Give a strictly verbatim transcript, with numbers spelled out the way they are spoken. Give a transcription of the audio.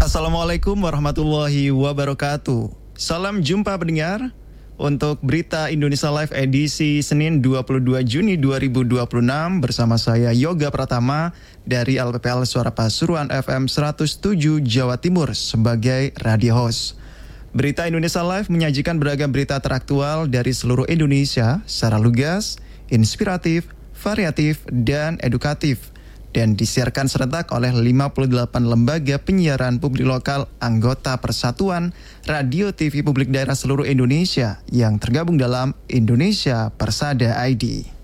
Assalamualaikum warahmatullahi wabarakatuh. Salam jumpa pendengar untuk berita Indonesia Live edisi Senin dua puluh dua Juni dua ribu dua puluh enam bersama saya Yoga Pratama dari L P P L Suara Pasuruan F M seratus tujuh Jawa Timur sebagai radio host. Berita Indonesia Live menyajikan beragam berita teraktual dari seluruh Indonesia secara lugas, inspiratif, variatif, dan edukatif, dan disiarkan serentak oleh lima puluh delapan lembaga penyiaran publik lokal anggota Persatuan Radio T V Publik Daerah seluruh Indonesia yang tergabung dalam Indonesia Persada I D.